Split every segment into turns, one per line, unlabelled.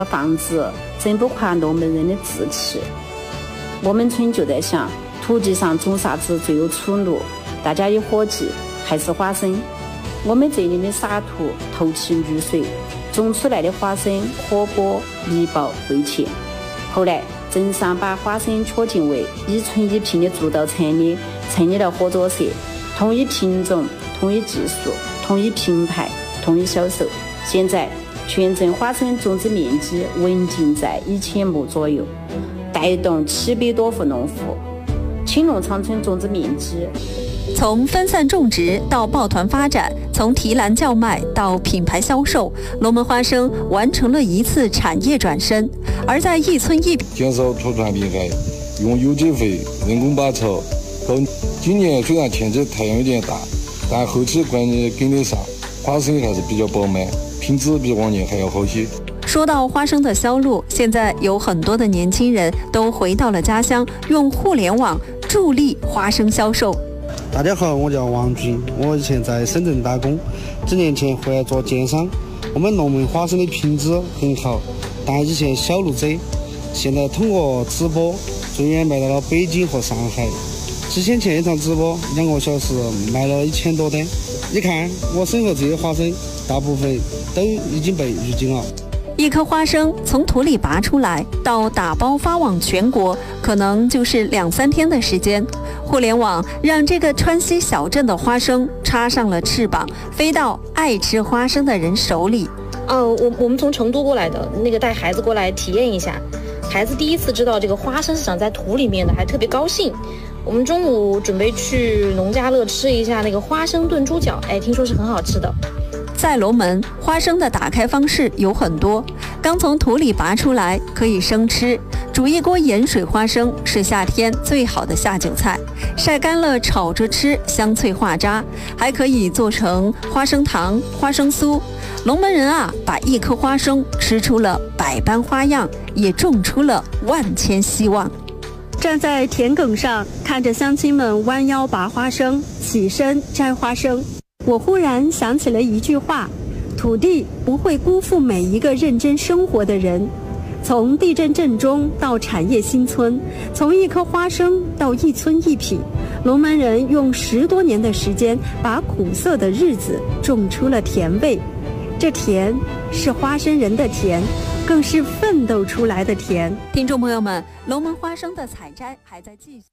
房子真不垮龙门人的志气。我们村就在想，土地上种啥子最有出路？大家一伙计，还是花生。我们这里的沙土透气绿水，种出来的花生可果密薄味甜。后来镇上把花生确定为1村1品的主导产业，成立了合作社，统一品种、统一技术、统一品牌、统一销售。现在全镇花生种植面积稳定在1000亩左右，带动700多户农户。青龙长春种植面积
从分散种植到抱团发展，从提篮叫卖到品牌销售，龙门花生完成了一次产业转身。而在1村1品，
减少土团病害，用有机肥，人工拔草。今年虽然天气太阳有点大，但后期关键跟得上，花生还是比较饱满，品质比往年还要好些。
说到花生的销路，现在有很多的年轻人都回到了家乡，用互联网助力花生销售。
大家好，我叫王军，我以前在深圳打工，几年前回来做电商。我们龙门花生的品质很好，但以前小路子，现在通过直播最远卖到了北京和上海。之前一场直播2个小时卖了1000多单。你看我身后这些花生，大部分都已经被预警了。
一颗花生从土里拔出来到打包发往全国，可能就是2-3天的时间。互联网让这个川西小镇的花生插上了翅膀，飞到爱吃花生的人手里。
我们从成都过来的，那个带孩子过来体验一下，孩子第一次知道这个花生是长在土里面的，还特别高兴。我们中午准备去农家乐吃一下那个花生炖猪脚，听说是很好吃的。
在龙门，花生的打开方式有很多。刚从土里拔出来可以生吃，煮一锅盐水花生是夏天最好的下酒菜，晒干了炒着吃，香脆化渣，还可以做成花生糖、花生酥。龙门人啊，把一颗花生吃出了百般花样，也种出了万千希望。站在田埂上，看着乡亲们弯腰拔花生，起身摘花生，我忽然想起了一句话：土地不会辜负每一个认真生活的人。从地震震中到产业新村，从一颗花生到1村1品，龙门人用10多年的时间，把苦涩的日子种出了甜味。这甜是花生人的甜，更是奋斗出来的甜。听众朋友们，龙门花生的采摘还在继续。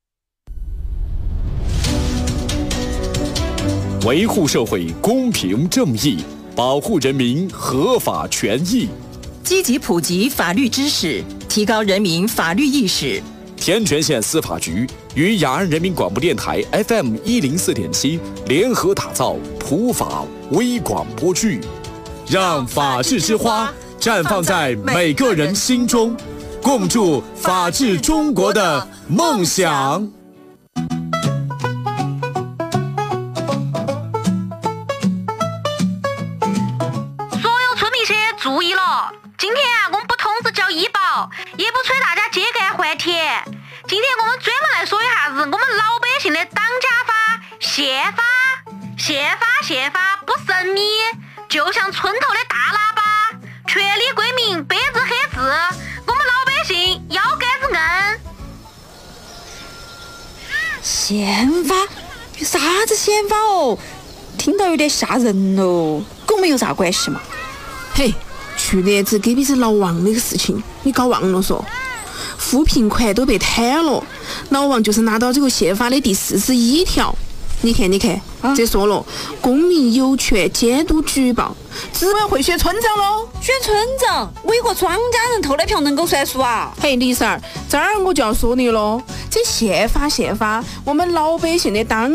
维护社会公平正义，保护人民合法权益，
积极普及法律知识，提高人民法律意识。
天全县司法局与雅安人民广播电台 FM 104.7联合打造普法微广播剧，让法治之花绽放在每个人心中，共筑法治中国的梦想。
注意了，今天我们不通知交医保，也不催大家秸秆还田。今天我们专门来说一下子我们老百姓的当家法宪法。宪法不神秘，就像村头的大喇叭，权利归民，白纸黑字，我们老百姓要干子硬。
宪法？有啥子宪法哦？听到有点吓人哦，跟我们有啥关系嘛？
嘿，去年子隔壁是老王那个事情，你搞忘了说？扶贫款都被贪了，老王就是拿到这个宪法的第41条。你看，这说了，公民有权监督举报，资委会选村长喽。
选村长，我一个庄稼人投的票能够算数啊？
嘿，李婶儿，这儿我就要说你喽，这宪法，我们老百姓的当